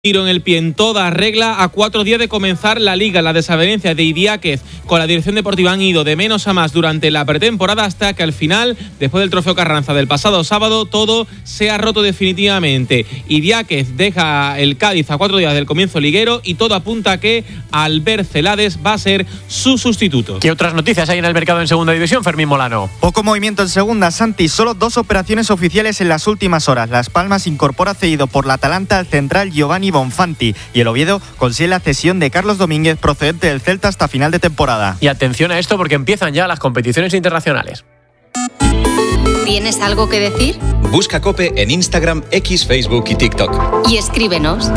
Tiro en el pie en toda regla a 4 días de comenzar la Liga. La desavenencia de Idiáquez con la dirección deportiva han ido de menos a más durante la pretemporada hasta que al final, después del trofeo Carranza del pasado sábado, todo se ha roto definitivamente. Idiáquez deja el Cádiz a 4 días del comienzo liguero y todo apunta a que Albert Celades va a ser su sustituto. ¿Qué otras noticias hay en el mercado en segunda división, Fermín Molano? Poco movimiento en segunda, Santi. Solo 2 operaciones oficiales en las últimas horas. Las Palmas incorpora cedido por la Atalanta al central Giovanni Bonfanti y el Oviedo consigue la cesión de Carlos Domínguez procedente del Celta hasta final de temporada. Y atención a esto porque empiezan ya las competiciones internacionales. ¿Tienes algo que decir? Busca COPE en Instagram, X, Facebook y TikTok. Y escríbenos.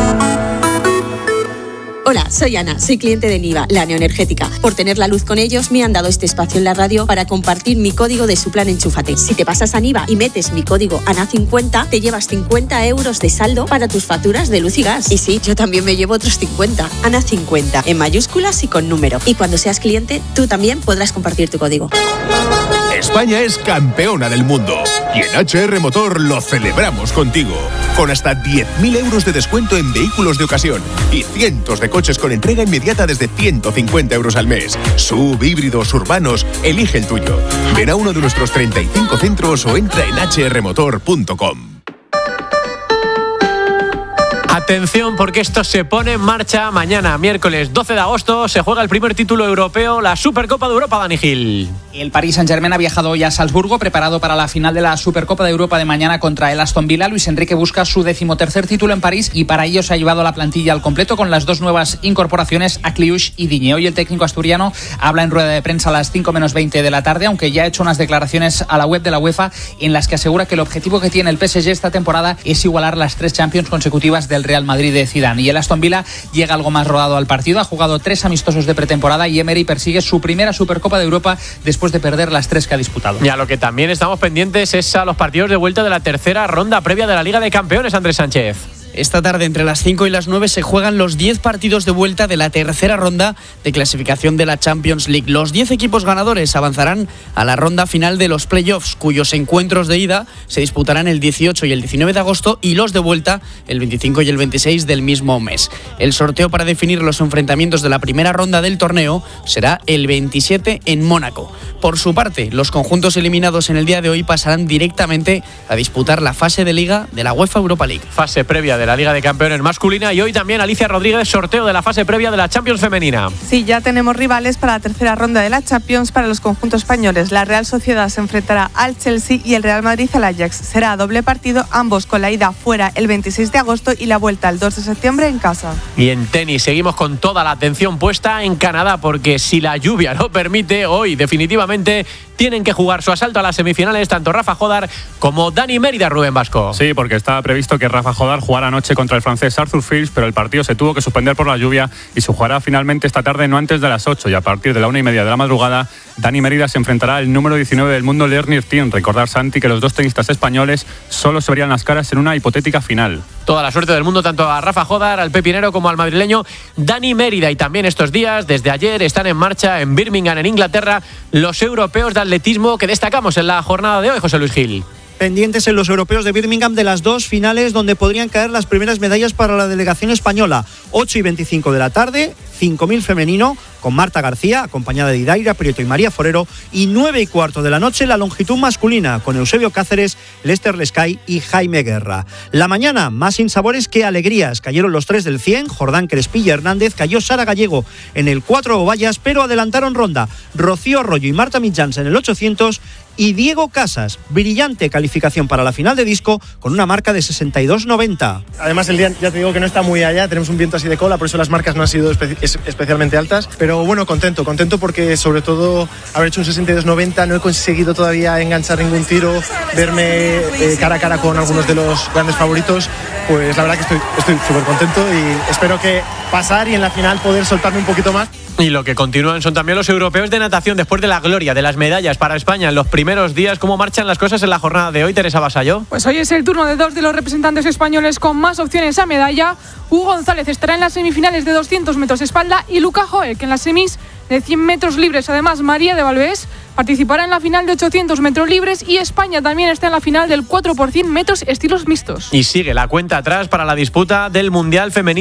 Hola, soy Ana, soy cliente de Niva, la neoenergética. Por tener la luz con ellos, me han dado este espacio en la radio para compartir mi código de su plan Enchúfate. Si te pasas a Niva y metes mi código ANA50, te llevas 50 euros de saldo para tus facturas de luz y gas. Y sí, yo también me llevo otros 50. ANA50, en mayúsculas y con número. Y cuando seas cliente, tú también podrás compartir tu código. España es campeona del mundo y en HR Motor lo celebramos contigo. Con hasta 10.000 euros de descuento en vehículos de ocasión y cientos de coches con entrega inmediata desde 150 euros al mes. SUV, híbridos, urbanos, elige el tuyo. Ven a uno de nuestros 35 centros o entra en hrmotor.com. Atención porque esto se pone en marcha mañana, miércoles 12 de agosto, se juega el primer título europeo, la Supercopa de Europa, Dani Gil. El Paris Saint-Germain ha viajado hoy a Salzburgo, preparado para la final de la Supercopa de Europa de mañana contra el Aston Villa. Luis Enrique busca su 13º título en París y para ello se ha llevado la plantilla al completo con las 2 nuevas incorporaciones, Akliush y Digne. Hoy el técnico asturiano habla en rueda de prensa a las 5 menos 20 de la tarde, aunque ya ha hecho unas declaraciones a la web de la UEFA en las que asegura que el objetivo que tiene el PSG esta temporada es igualar las 3 Champions consecutivas del Real Madrid de Zidane. Y el Aston Villa llega algo más rodado al partido, ha jugado 3 amistosos de pretemporada y Emery persigue su primera Supercopa de Europa después de perder las 3 que ha disputado. Y a lo que también estamos pendientes es a los partidos de vuelta de la tercera ronda previa de la Liga de Campeones, Andrés Sánchez. Esta tarde, entre las 5 y las 9, se juegan los 10 partidos de vuelta de la tercera ronda de clasificación de la Champions League. Los 10 equipos ganadores avanzarán a la ronda final de los playoffs, cuyos encuentros de ida se disputarán el 18 y el 19 de agosto y los de vuelta el 25 y el 26 del mismo mes. El sorteo para definir los enfrentamientos de la primera ronda del torneo será el 27 en Mónaco. Por su parte, los conjuntos eliminados en el día de hoy pasarán directamente a disputar la fase de Liga de la UEFA Europa League. Fase previa de la Liga de Campeones masculina y hoy también Alicia Rodríguez, sorteo de la fase previa de la Champions femenina. Sí, ya tenemos rivales para la tercera ronda de la Champions para los conjuntos españoles. La Real Sociedad se enfrentará al Chelsea y el Real Madrid al Ajax. Será doble partido, ambos con la ida fuera el 26 de agosto y la vuelta el 2 de septiembre en casa. Y en tenis seguimos con toda la atención puesta en Canadá porque si la lluvia lo permite, hoy definitivamente tienen que jugar su asalto a las semifinales tanto Rafa Jodar como Dani Mérida, Rubén Vasco. Sí, porque estaba previsto que Rafa Jodar jugara anoche contra el francés Arthur Fils, pero el partido se tuvo que suspender por la lluvia y se jugará finalmente esta tarde no antes de las 8 y a partir de la 1:30 de la madrugada Dani Mérida se enfrentará al número 19 del mundo, Lerner Team. Recordar, Santi, que los 2 tenistas españoles solo se verían las caras en una hipotética final. Toda la suerte del mundo tanto a Rafa Jodar, al pepinero como al madrileño Dani Mérida. Y también estos días, desde ayer, están en marcha en Birmingham, en Inglaterra, los europeos de atletismo que destacamos en la jornada de hoy, José Luis Gil. Pendientes en los europeos de Birmingham de las 2 finales donde podrían caer las primeras medallas para la delegación española. 8:25 de la tarde, 5.000 femenino con Marta García, acompañada de Idaira Prieto y María Forero, y 9:15 de la noche la longitud masculina con Eusebio Cáceres, Lester Lescay y Jaime Guerra. La mañana, más sinsabores que alegrías. Cayeron los 3 del 100, Jordán Crespilla Hernández, cayó Sara Gallego en el 4 ovallas, pero adelantaron ronda Rocío Arroyo y Marta Mitjans en el 800 y Diego Casas, brillante calificación para la final de disco con una marca de 62.90. Además el día, ya te digo que no está muy allá, tenemos un viento así de cola, por eso las marcas no han sido especialmente altas, pero bueno, contento porque sobre todo haber hecho un 62.90, no he conseguido todavía enganchar ningún tiro, verme cara a cara con algunos de los grandes favoritos, pues la verdad que estoy súper contento y espero que pasar y en la final poder soltarme un poquito más. Y lo que continúan son también los europeos de natación después de la gloria de las medallas para España en los primeros días. ¿Cómo marchan las cosas en la jornada de hoy, Teresa Vasallo? Pues hoy es el turno de 2 de los representantes españoles con más opciones a medalla. Hugo González estará en las semifinales de 200 metros espalda y Luca Joel, que en las semis de 100 metros libres. Además, María de Valdés participará en la final de 800 metros libres y España también está en la final del 4 por 100 metros estilos mixtos. Y sigue la cuenta atrás para la disputa del Mundial Femenino.